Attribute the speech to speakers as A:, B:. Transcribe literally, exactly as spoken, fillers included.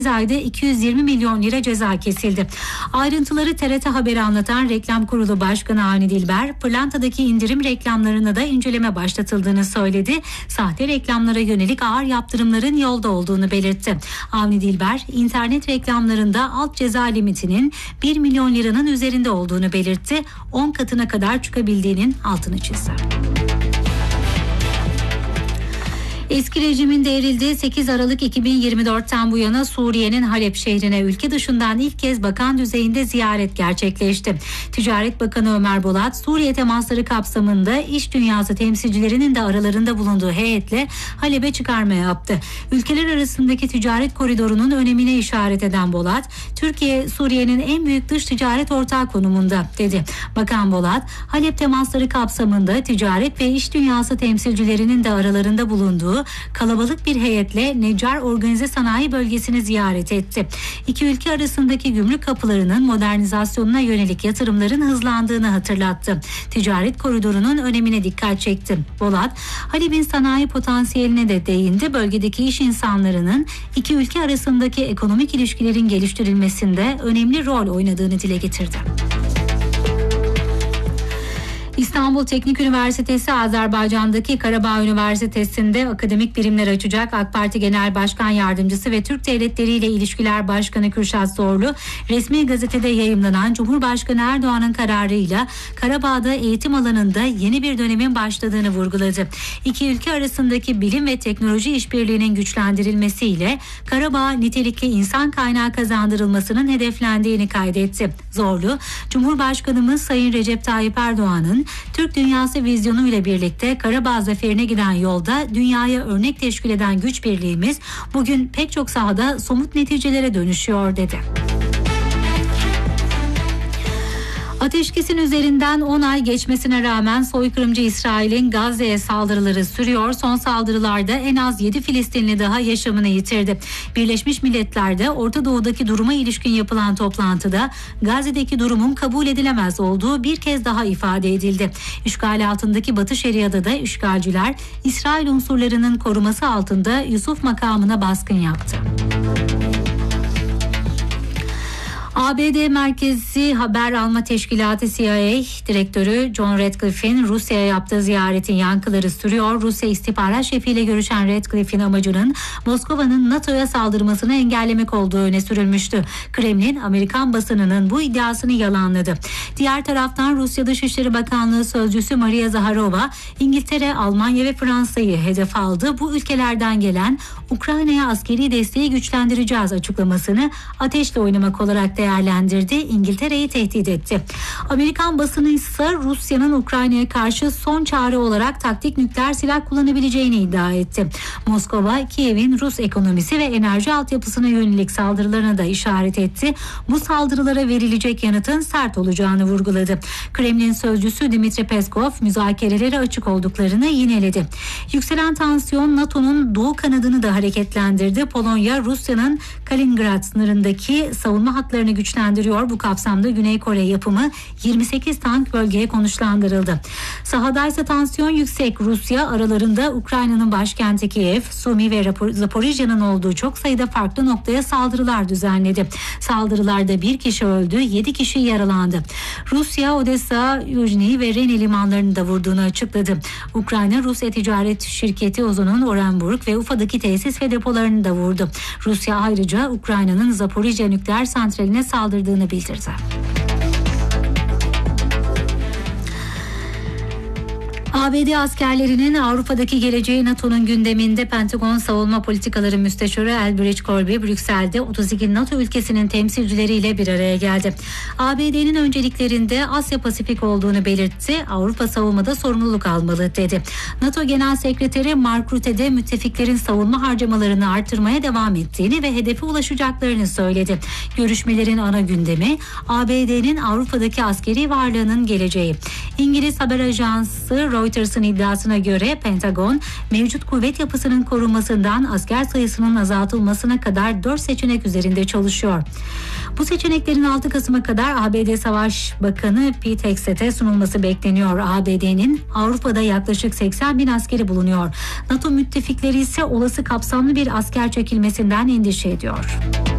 A: ayda iki yüz yirmi milyon lira ceza kesildi. Ayrıntıları T R T Haber'e anlatan Reklam Kurulu Başkanı Avni Dilber, pırlantadaki indirim reklamlarına da inceleme başlatıldığını söyledi. Sahte reklamlara yönelik ağır yaptırımların yolda olduğunu belirtti. Avni Dilber, internet reklamlarında alt ceza limitinin bir milyon liranın üzerinde olduğunu belirtti. on katına kadar çıkabildiğinin altını çizdi. Eski rejimin devrildiği sekiz Aralık iki bin yirmi dörtten bu yana Suriye'nin Halep şehrine ülke dışından ilk kez bakan düzeyinde ziyaret gerçekleşti. Ticaret Bakanı Ömer Bolat, Suriye temasları kapsamında iş dünyası temsilcilerinin de aralarında bulunduğu heyetle Halep'e çıkarma yaptı. Ülkeler arasındaki ticaret koridorunun önemine işaret eden Bolat, Türkiye, Suriye'nin en büyük dış ticaret ortağı konumunda dedi. Bakan Bolat, Halep temasları kapsamında ticaret ve iş dünyası temsilcilerinin de aralarında bulunduğu kalabalık bir heyetle Necar Organize Sanayi Bölgesi'ni ziyaret etti. İki ülke arasındaki gümrük kapılarının modernizasyonuna yönelik yatırımların hızlandığını hatırlattı. Ticaret koridorunun önemine dikkat çekti. Bolat, Halep'in sanayi potansiyeline de değindi. Bölgedeki iş insanlarının iki ülke arasındaki ekonomik ilişkilerin geliştirilmesinde önemli rol oynadığını dile getirdi. İstanbul Teknik Üniversitesi Azerbaycan'daki Karabağ Üniversitesi'nde akademik birimler açacak. AK Parti Genel Başkan Yardımcısı ve Türk Devletleri ile İlişkiler Başkanı Kürşat Zorlu, resmi gazetede yayımlanan Cumhurbaşkanı Erdoğan'ın kararıyla Karabağ'da eğitim alanında yeni bir dönemin başladığını vurguladı. İki ülke arasındaki bilim ve teknoloji işbirliğinin güçlendirilmesiyle Karabağ nitelikli insan kaynağı kazandırılmasının hedeflendiğini kaydetti. Zorlu, Cumhurbaşkanımız Sayın Recep Tayyip Erdoğan'ın Türk dünyası vizyonu ile birlikte Karabağ zaferine giden yolda dünyaya örnek teşkil eden güç birliğimiz bugün pek çok sahada somut neticelere dönüşüyor dedi. Ateşkesin üzerinden on ay geçmesine rağmen soykırımcı İsrail'in Gazze'ye saldırıları sürüyor. Son saldırılarda en az yedi Filistinli daha yaşamını yitirdi. Birleşmiş Milletler'de Orta Doğu'daki duruma ilişkin yapılan toplantıda Gazze'deki durumun kabul edilemez olduğu bir kez daha ifade edildi. İşgal altındaki Batı Şeria'da da işgalciler İsrail unsurlarının koruması altında Yusuf makamına baskın yaptı. A B D Merkezi Haber Alma Teşkilatı C I A Direktörü John Ratcliffe'in Rusya'ya yaptığı ziyaretin yankıları sürüyor. Rusya istihbarat şefiyle görüşen Ratcliffe'in amacının Moskova'nın NATO'ya saldırmasını engellemek olduğu öne sürülmüştü. Kremlin, Amerikan basınının bu iddiasını yalanladı. Diğer taraftan Rusya Dışişleri Bakanlığı Sözcüsü Maria Zaharova, İngiltere, Almanya ve Fransa'yı hedef aldı. Bu ülkelerden gelen Ukrayna'ya askeri desteği güçlendireceğiz açıklamasını ateşle oynamak olarak değerlendirdi. İngiltere'yi tehdit etti. Amerikan basını ise Rusya'nın Ukrayna'ya karşı son çare olarak taktik nükleer silah kullanabileceğini iddia etti. Moskova, Kiev'in Rus ekonomisi ve enerji altyapısına yönelik saldırılarına da işaret etti. Bu saldırılara verilecek yanıtın sert olacağını vurguladı. Kremlin sözcüsü Dmitri Peskov, müzakerelere açık olduklarını yineledi. Yükselen tansiyon NATO'nun doğu kanadını da hareketlendirdi. Polonya, Rusya'nın Kaliningrad sınırındaki savunma hatlarını güçlendiriyor. Bu kapsamda Güney Kore yapımı yirmi sekiz tank bölgeye konuşlandırıldı. Sahadaysa tansiyon yüksek. Rusya aralarında Ukrayna'nın başkenti Kiev, Sumi ve Zaporijya'nın olduğu çok sayıda farklı noktaya saldırılar düzenledi. Saldırılarda bir kişi öldü, yedi kişi yaralandı. Rusya, Odessa, Yuzhny ve Reni limanlarını da vurduğunu açıkladı. Ukrayna, Rus e-ticaret şirketi Ozon'un Orenburg ve Ufa'daki tesis ve depolarını da vurdu. Rusya ayrıca Ukrayna'nın Zaporijya nükleer santraline saldırdığını bildirdi. A B D askerlerinin Avrupa'daki geleceği NATO'nun gündeminde. Pentagon Savunma Politikaları Müsteşarı Elbridge Colby, Brüksel'de otuz iki NATO ülkesinin temsilcileriyle bir araya geldi. A B D'nin önceliklerinde Asya Pasifik olduğunu belirtti. Avrupa savunmada sorumluluk almalı dedi. NATO Genel Sekreteri Mark Rutte de müttefiklerin savunma harcamalarını artırmaya devam ettiğini ve hedefe ulaşacaklarını söyledi. Görüşmelerin ana gündemi A B D'nin Avrupa'daki askeri varlığının geleceği. İngiliz haber ajansı Reuters'ın iddiasına göre Pentagon mevcut kuvvet yapısının korunmasından asker sayısının azaltılmasına kadar dört seçenek üzerinde çalışıyor. Bu seçeneklerin altı Kasım'a kadar A B D Savaş Bakanı Pete Hegseth'e sunulması bekleniyor. A B D'nin Avrupa'da yaklaşık seksen bin askeri bulunuyor. NATO müttefikleri ise olası kapsamlı bir asker çekilmesinden endişe ediyor.